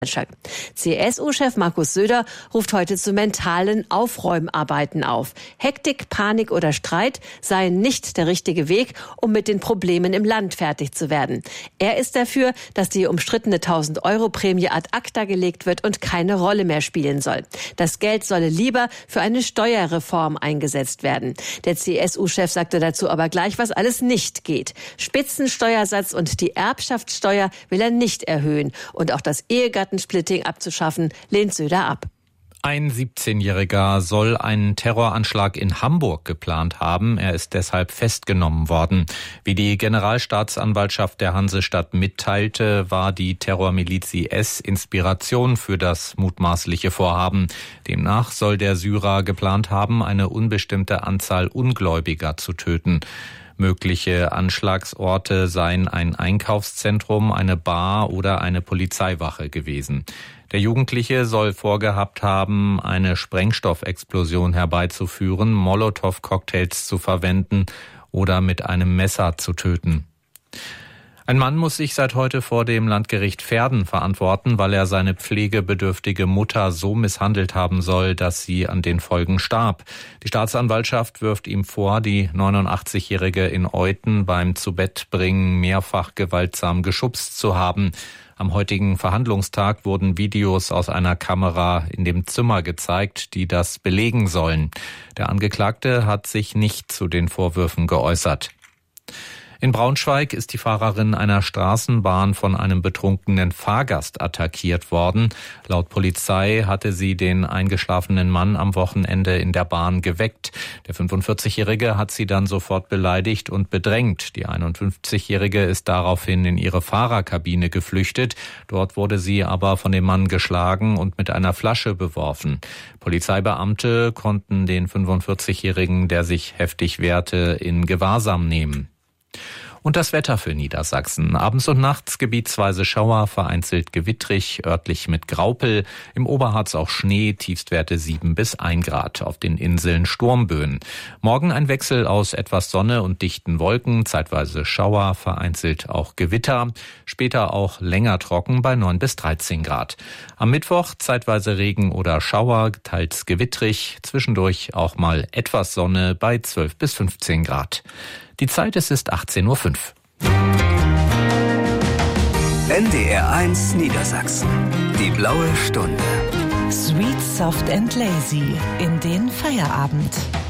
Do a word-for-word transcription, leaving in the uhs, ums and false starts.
C S U-Chef Markus Söder ruft heute zu mentalen Aufräumarbeiten auf. Hektik, Panik oder Streit seien nicht der richtige Weg, um mit den Problemen im Land fertig zu werden. Er ist dafür, dass die umstrittene tausend-Euro-Prämie ad acta gelegt wird und keine Rolle mehr spielen soll. Das Geld solle lieber für eine Steuerreform eingesetzt werden. Der C S U-Chef sagte dazu aber gleich, was alles nicht geht. Spitzensteuersatz und die Erbschaftssteuer will er nicht erhöhen. Und auch das Ehegattensplitting abzuschaffen, lehnt Söder ab. Ein siebzehnjähriger soll einen Terroranschlag in Hamburg geplant haben. Er ist deshalb festgenommen worden. Wie die Generalstaatsanwaltschaft der Hansestadt mitteilte, war die Terrormiliz I S Inspiration für das mutmaßliche Vorhaben. Demnach soll der Syrer geplant haben, eine unbestimmte Anzahl Ungläubiger zu töten. Mögliche Anschlagsorte seien ein Einkaufszentrum, eine Bar oder eine Polizeiwache gewesen. Der Jugendliche soll vorgehabt haben, eine Sprengstoffexplosion herbeizuführen, Molotow-Cocktails zu verwenden oder mit einem Messer zu töten. Ein Mann muss sich seit heute vor dem Landgericht Verden verantworten, weil er seine pflegebedürftige Mutter so misshandelt haben soll, dass sie an den Folgen starb. Die Staatsanwaltschaft wirft ihm vor, die neunundachtzigjährige in Euthen beim Zubettbringen mehrfach gewaltsam geschubst zu haben. Am heutigen Verhandlungstag wurden Videos aus einer Kamera in dem Zimmer gezeigt, die das belegen sollen. Der Angeklagte hat sich nicht zu den Vorwürfen geäußert. In Braunschweig ist die Fahrerin einer Straßenbahn von einem betrunkenen Fahrgast attackiert worden. Laut Polizei hatte sie den eingeschlafenen Mann am Wochenende in der Bahn geweckt. Der fünfundvierzigjährige hat sie dann sofort beleidigt und bedrängt. Die einundfünfzigjährige ist daraufhin in ihre Fahrerkabine geflüchtet. Dort wurde sie aber von dem Mann geschlagen und mit einer Flasche beworfen. Polizeibeamte konnten den fünfundvierzigjährigen, der sich heftig wehrte, in Gewahrsam nehmen. Und das Wetter für Niedersachsen. Abends und nachts gebietsweise Schauer, vereinzelt gewittrig, örtlich mit Graupel. Im Oberharz auch Schnee, Tiefstwerte sieben bis ein Grad. Auf den Inseln Sturmböen. Morgen ein Wechsel aus etwas Sonne und dichten Wolken, zeitweise Schauer, vereinzelt auch Gewitter. Später auch länger trocken bei neun bis dreizehn Grad. Am Mittwoch zeitweise Regen oder Schauer, teils gewittrig. Zwischendurch auch mal etwas Sonne bei zwölf bis fünfzehn Grad. Die Zeit, es ist achtzehn Uhr fünf. N D R eins Niedersachsen. Die blaue Stunde. Sweet, soft and lazy in den Feierabend.